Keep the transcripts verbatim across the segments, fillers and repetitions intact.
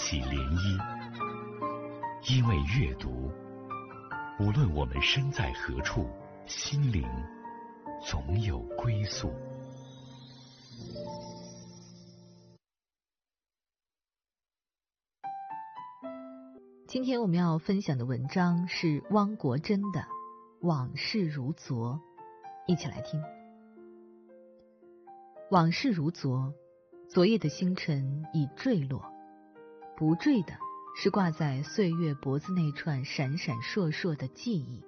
起涟漪。因为阅读，无论我们身在何处，心灵总有归宿。 今天我们要分享的文章是汪国真的《往事如昨》，一起来听。往事如昨，昨夜的星辰已坠落，不坠的是挂在岁月脖子那串闪闪烁烁的记忆。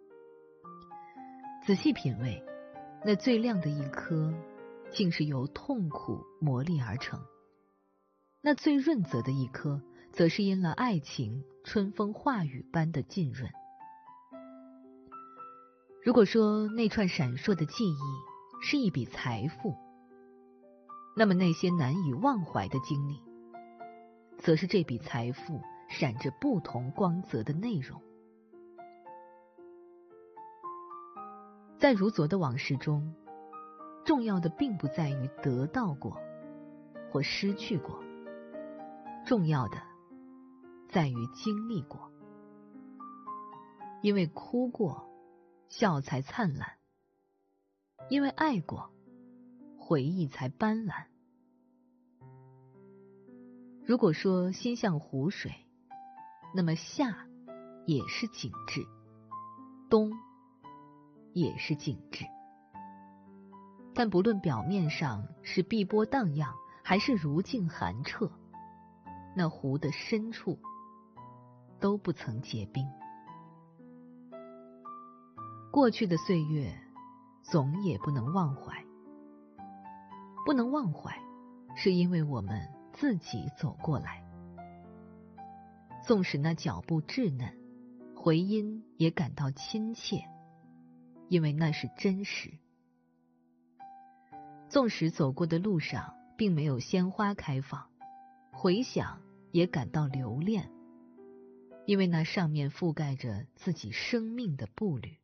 仔细品味，那最亮的一颗，竟是由痛苦磨砺而成；那最润泽的一颗，则是因了爱情春风化雨般的浸润。如果说那串闪烁的记忆是一笔财富，那么那些难以忘怀的经历，则是这笔财富闪着不同光泽的内容。在如昨的往事中，重要的并不在于得到过或失去过，重要的在于经历过。因为哭过，笑才灿烂；因为爱过，回忆才斑斓。如果说心像湖水，那么夏也是景致，冬也是景致。但不论表面上是碧波荡漾，还是如镜寒彻，那湖的深处都不曾结冰。过去的岁月总也不能忘怀，不能忘怀，是因为我们自己走过来。纵使那脚步稚嫩，回音也感到亲切，因为那是真实。纵使走过的路上并没有鲜花开放，回想也感到留恋，因为那上面覆盖着自己生命的步履。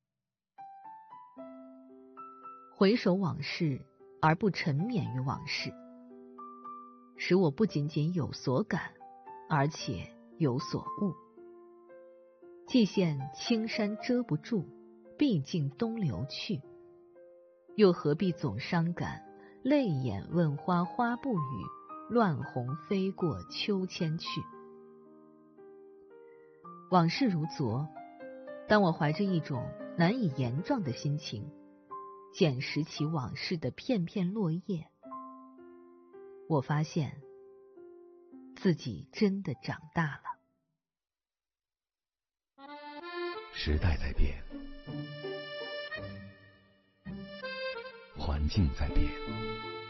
回首往事而不沉湎于往事，使我不仅仅有所感，而且有所悟。既现青山遮不住，毕竟东流去，又何必总伤感，泪眼问花花不语，乱红飞过秋千去。往事如昨，当我怀着一种难以言状的心情捡拾起往事的片片落叶，我发现自己真的长大了。 时代在变，环境在变，